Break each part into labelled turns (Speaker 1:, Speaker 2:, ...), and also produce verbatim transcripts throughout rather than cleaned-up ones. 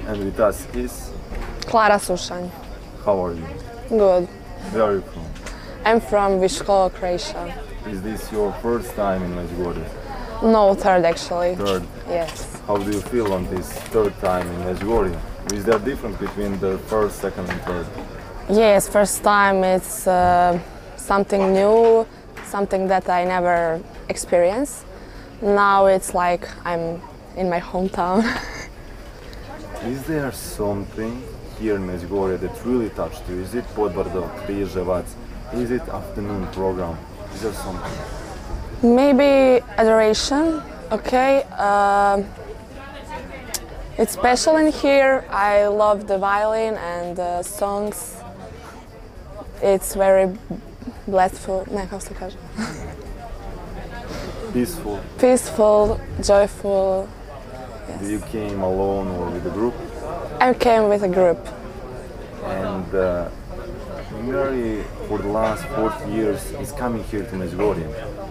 Speaker 1: And with us is...
Speaker 2: Klara Sušanj.
Speaker 1: How are you?
Speaker 2: Good.
Speaker 1: Where are you from?
Speaker 2: I'm from Viškovo, Croatia.
Speaker 1: Is this your first time in Medjugorje?
Speaker 2: No, third actually.
Speaker 1: Third.
Speaker 2: Yes.
Speaker 1: How do you feel on this third time in Medjugorje? Is there a difference between the first, second and third?
Speaker 2: Yes, first time it's uh, something new, something that I never experienced. Now it's like I'm in my hometown.
Speaker 1: Is there something here in Medjugorje that really touched you? Is it Podbrdo, Križevac? Is it afternoon program? Is there something?
Speaker 2: Maybe adoration, okay. Uh, it's special in here. I love the violin and the songs. It's very blissful, ne, kako se kaže?
Speaker 1: Peaceful.
Speaker 2: Peaceful, joyful.
Speaker 1: Yes. You came alone or with a group?
Speaker 2: I came with a group.
Speaker 1: And uh, Mary, for the last forty years, is coming here to Medjugorje.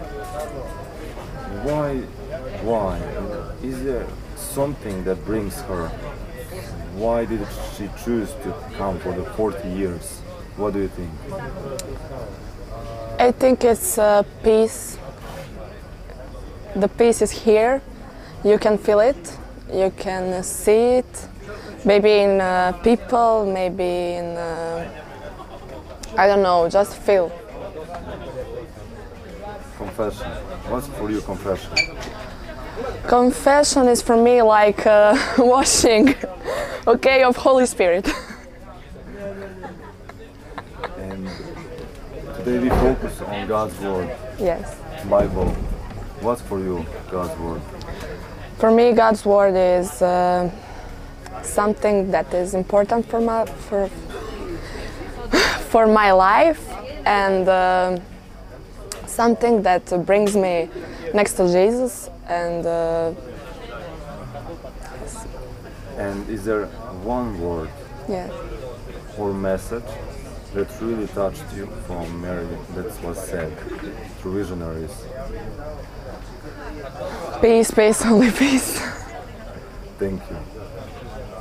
Speaker 1: Why? Why? Is there something that brings her? Why did she choose to come for the forty years? What do you think?
Speaker 2: I think it's uh, peace. The peace is here. You can feel it. You can see it. Maybe in uh, people, maybe in, uh, I don't know, just feel.
Speaker 1: Confession. What's for you confession?
Speaker 2: Confession is for me like uh, washing, okay, of Holy Spirit.
Speaker 1: And today we focus on God's Word,
Speaker 2: Yes.
Speaker 1: Bible. What's for you God's Word?
Speaker 2: For me, God's Word is uh, something that is important for my for for my life, and uh, something that brings me next to Jesus. And uh,
Speaker 1: And is there one word
Speaker 2: yeah,
Speaker 1: or message that really touched you from Mary that was said through visionaries?
Speaker 2: peace, peace, only peace.
Speaker 1: Thank you.